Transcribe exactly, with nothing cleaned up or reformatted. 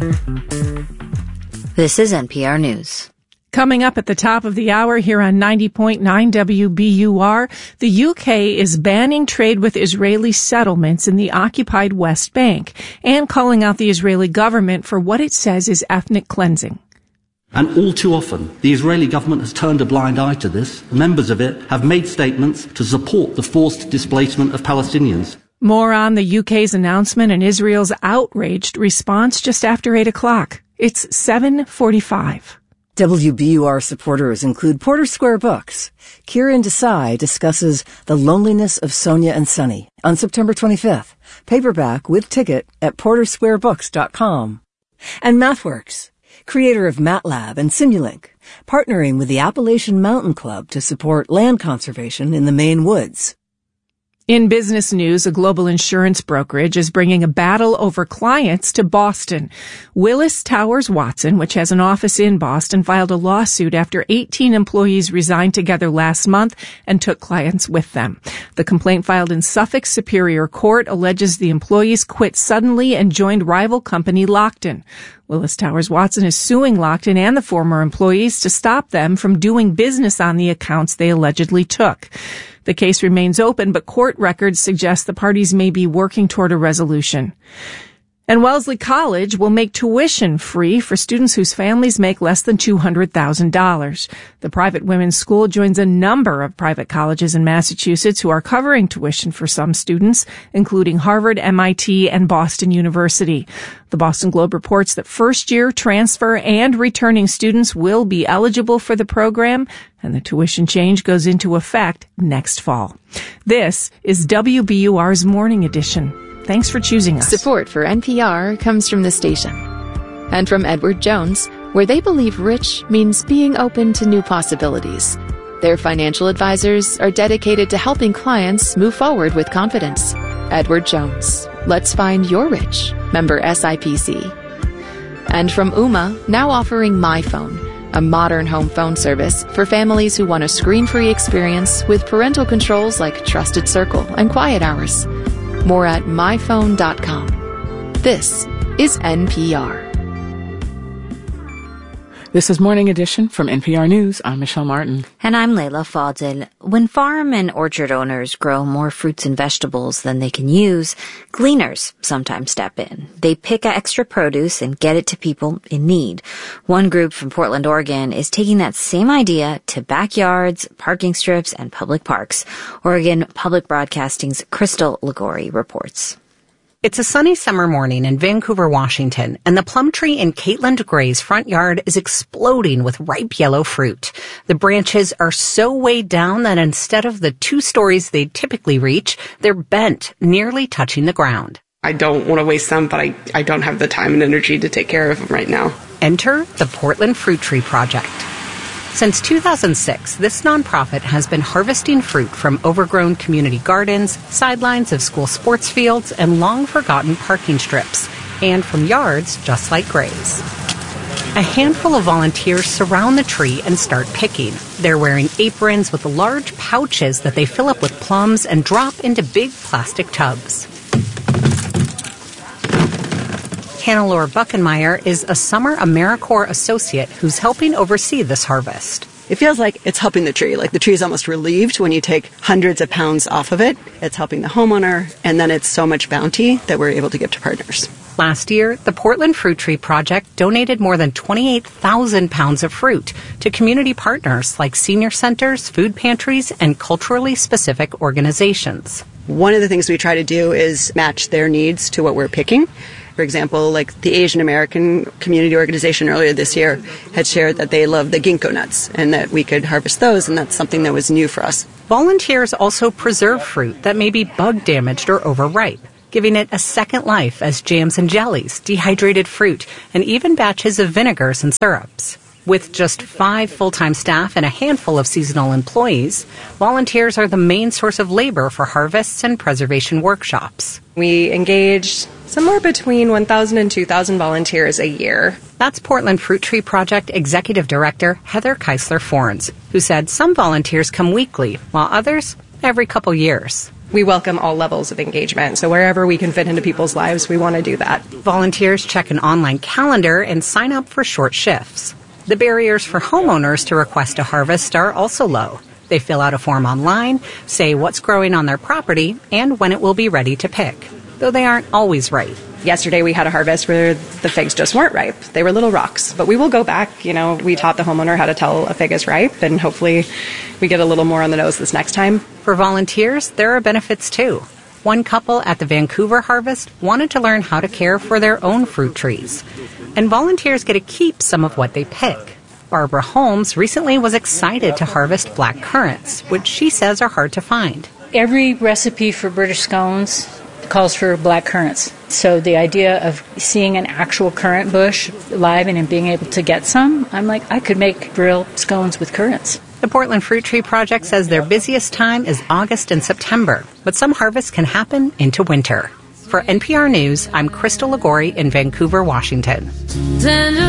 This is N P R News. Coming up at the top of the hour here on ninety point nine W B U R, the U K is banning trade with Israeli settlements in the occupied West Bank and calling out the Israeli government for what it says is ethnic cleansing. And all too often, the Israeli government has turned a blind eye to this. Members of it have made statements to support the forced displacement of Palestinians. More on the U K's announcement and Israel's outraged response just after eight o'clock. It's seven forty-five. W B U R supporters include Porter Square Books. Kieran Desai discusses The Loneliness of Sonia and Sonny on September twenty-fifth. Paperback with ticket at porter square books dot com. And MathWorks, creator of MATLAB and Simulink, partnering with the Appalachian Mountain Club to support land conservation in the Maine woods. In business news, a global insurance brokerage is bringing a battle over clients to Boston. Willis Towers Watson, which has an office in Boston, filed a lawsuit after eighteen employees resigned together last month and took clients with them. The complaint filed in Suffolk Superior Court alleges the employees quit suddenly and joined rival company Lockton. Willis Towers Watson is suing Lockton and the former employees to stop them from doing business on the accounts they allegedly took. The case remains open, but court records suggest the parties may be working toward a resolution. And Wellesley College will make tuition free for students whose families make less than two hundred thousand dollars. The private women's school joins a number of private colleges in Massachusetts who are covering tuition for some students, including Harvard, M I T, and Boston University. The Boston Globe reports that first-year, transfer, and returning students will be eligible for the program, and the tuition change goes into effect next fall. This is W B U R's Morning Edition. Thanks for choosing us. Support for N P R comes from the station and from Edward Jones, where they believe rich means being open to new possibilities. Their financial advisors are dedicated to helping clients move forward with confidence. Edward Jones. Let's find your rich. Member S I P C. And from Ooma, now offering MyPhone, a modern home phone service for families who want a screen-free experience with parental controls like Trusted Circle and Quiet Hours. More at my phone dot com. This is N P R. This is Morning Edition from N P R News. I'm Michelle Martin. And I'm Layla Fadel. When farm and orchard owners grow more fruits and vegetables than they can use, gleaners sometimes step in. They pick extra produce and get it to people in need. One group from Portland, Oregon is taking that same idea to backyards, parking strips, and public parks. Oregon Public Broadcasting's Crystal Ligori reports. It's a sunny summer morning in Vancouver, Washington, and the plum tree in Caitlin Gray's front yard is exploding with ripe yellow fruit. The branches are so weighed down that instead of the two stories they typically reach, they're bent, nearly touching the ground. I don't want to waste them, but I, I don't have the time and energy to take care of them right now. Enter the Portland Fruit Tree Project. Since two thousand six, this nonprofit has been harvesting fruit from overgrown community gardens, sidelines of school sports fields, and long-forgotten parking strips, and from yards just like Gray's. A handful of volunteers surround the tree and start picking. They're wearing aprons with large pouches that they fill up with plums and drop into big plastic tubs. Hannelore Buckenmeyer is a summer AmeriCorps associate who's helping oversee this harvest. It feels like it's helping the tree. Like the tree is almost relieved when you take hundreds of pounds off of it. It's helping the homeowner, and then it's so much bounty that we're able to give to partners. Last year, the Portland Fruit Tree Project donated more than twenty-eight thousand pounds of fruit to community partners like senior centers, food pantries, and culturally specific organizations. One of the things we try to do is match their needs to what we're picking. For example, like the Asian American Community Organization earlier this year had shared that they love the ginkgo nuts and that we could harvest those, and that's something that was new for us. Volunteers also preserve fruit that may be bug damaged or overripe, giving it a second life as jams and jellies, dehydrated fruit, and even batches of vinegars and syrups. With just five full-time staff and a handful of seasonal employees, volunteers are the main source of labor for harvests and preservation workshops. We engage somewhere between one thousand and two thousand volunteers a year. That's Portland Fruit Tree Project Executive Director Heather Keisler-Forns, who said some volunteers come weekly, while others every couple years. We welcome all levels of engagement, so wherever we can fit into people's lives, we want to do that. Volunteers check an online calendar and sign up for short shifts. The barriers for homeowners to request a harvest are also low. They fill out a form online, say what's growing on their property, and when it will be ready to pick, though they aren't always right. Yesterday we had a harvest where the figs just weren't ripe. They were little rocks. But we will go back. You know, we taught the homeowner how to tell a fig is ripe, and hopefully we get a little more on the nose this next time. For volunteers, there are benefits too. One couple at the Vancouver Harvest wanted to learn how to care for their own fruit trees. And volunteers get to keep some of what they pick. Barbara Holmes recently was excited to harvest black currants, which she says are hard to find. Every recipe for British scones calls for black currants. So the idea of seeing an actual currant bush live and being able to get some, I'm like, I could make real scones with currants. The Portland Fruit Tree Project says their busiest time is August and September, but some harvests can happen into winter. For N P R News, I'm Crystal Ligori in Vancouver, Washington.